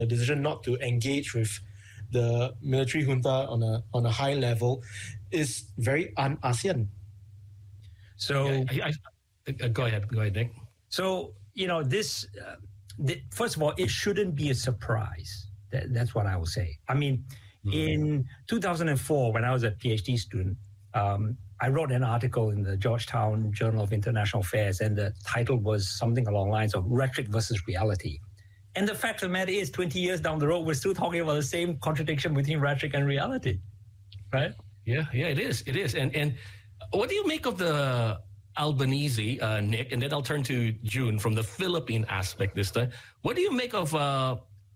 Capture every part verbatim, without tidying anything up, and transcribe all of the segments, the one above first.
the decision not to engage with the military junta on a on a high level is very un-ASEAN. So, I, I, I, go ahead, go ahead, Nick. So, you know, this, uh, the, first of all, it shouldn't be a surprise. That, that's what I will say. I mean, mm-hmm. in two thousand four, when I was a PhD student, um, I wrote an article in the Georgetown Journal of International Affairs, and the title was something along the lines of Rhetoric versus Reality. And the fact of the matter is, twenty years down the road, we're still talking about the same contradiction between rhetoric and reality, right? Yeah, yeah, it is. It is. And and what do you make of the Albanese, uh, Nick? And then I'll turn to June from the Philippine aspect this time. What do you make of uh,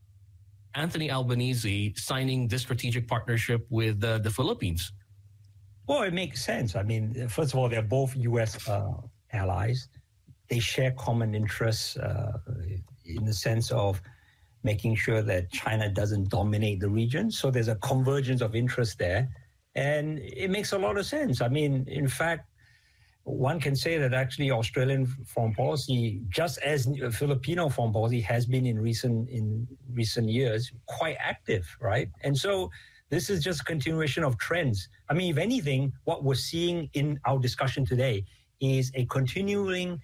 Anthony Albanese signing this strategic partnership with uh, the Philippines? Well, it makes sense. I mean, first of all, they're both U S uh, allies. They share common interests uh, in the sense of making sure that China doesn't dominate the region. So there's a convergence of interest there. And it makes a lot of sense. I mean, in fact, one can say that actually Australian foreign policy, just as Filipino foreign policy has been in recent in recent years, quite active, right? And so this is just a continuation of trends. I mean, if anything, what we're seeing in our discussion today is a continuing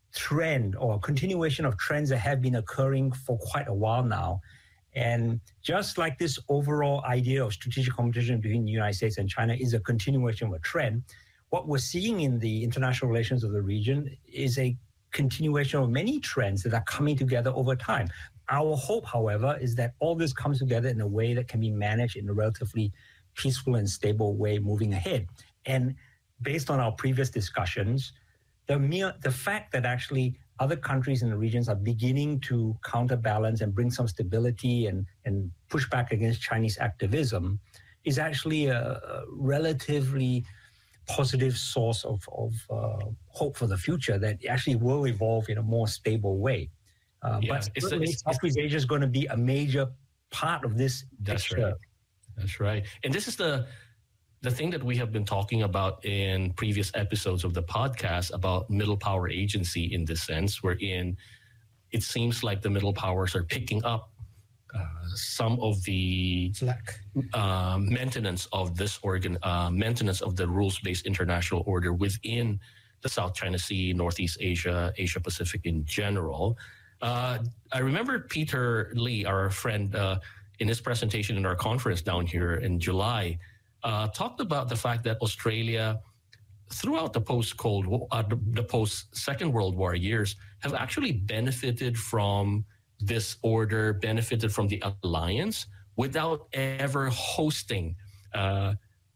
trend or a continuation of trends that have been occurring for quite a while now. And just like this overall idea of strategic competition between the United States and China is a continuation of a trend, what we're seeing in the international relations of the region is a continuation of many trends that are coming together over time. Our hope, however, is that all this comes together in a way that can be managed in a relatively peaceful and stable way moving ahead. And based on our previous discussions, the mere the fact that actually other countries in the regions are beginning to counterbalance and bring some stability and, and push back against Chinese activism is actually a, a relatively positive source of, of uh, hope for the future that actually will evolve in a more stable way. Uh, yeah, but it's, it's, Southeast Asia is going to be a major part of this That's picture. Right. That's right. And this is the the thing that we have been talking about in previous episodes of the podcast about middle power agency in this sense, wherein it seems like the middle powers are picking up uh, some of the slack uh, maintenance of this organ, uh, maintenance of the rules-based international order within the South China Sea, Northeast Asia, Asia Pacific in general. Uh, I remember Peter Lee, our friend, uh, in his presentation in our conference down here in July, uh, talked about the fact that Australia, throughout the post-Cold War, uh, the, the post-Second World War years, have actually benefited from this order, benefited from the alliance without ever hosting uh,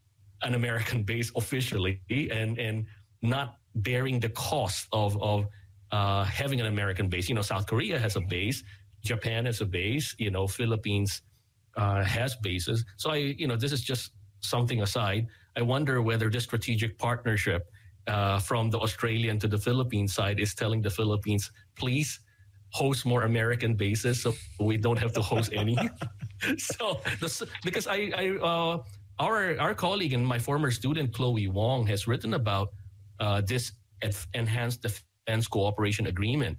an American base officially and, and not bearing the cost of, of uh, having an American base. You know, South Korea has a base, Japan has a base, you know, Philippines uh, has bases. So I, you know, this is just something aside. I wonder whether this strategic partnership uh, from the Australian to the Philippine side is telling the Philippines, please host more American bases so we don't have to host any. so, the, because I, I uh, our our colleague and my former student, Chloe Wong, has written about uh, this enhanced defense cooperation agreement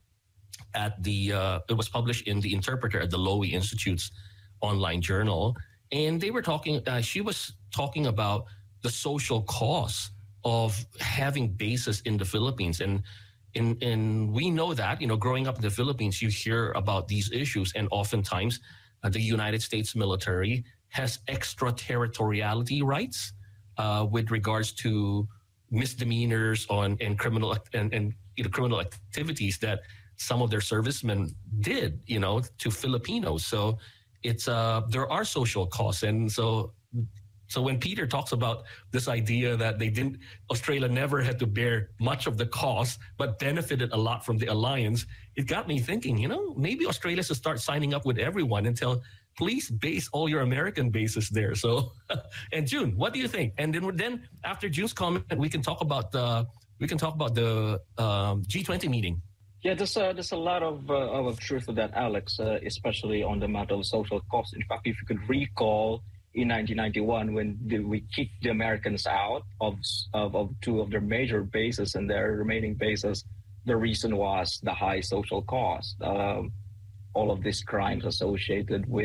at the, uh, it was published in the Interpreter at the Lowy Institute's online journal. And they were talking, uh, she was talking about the social costs of having bases in the Philippines. And in, and we know that, you know, growing up in the Philippines, you hear about these issues. And oftentimes uh, the United States military has extraterritoriality rights uh, with regards to misdemeanors on and criminal and, and you know, criminal activities that some of their servicemen did, you know, to Filipinos. So it's uh, there are social costs, and so so when Peter talks about this idea that they didn't, Australia never had to bear much of the cost, but benefited a lot from the alliance, it got me thinking, you know, maybe Australia should start signing up with everyone and tell, please base all your American bases there. So, and June, what do you think? And then, then after June's comment, we can talk about the we can talk about the um, G twenty meeting. Yeah, there's a, there's a lot of, uh, of truth to that, Alex, uh, especially on the matter of social costs. In fact, if you could recall in nineteen ninety-one when the, we kicked the Americans out of, of of two of their major bases and their remaining bases, the reason was the high social cost. Um, all of these crimes associated with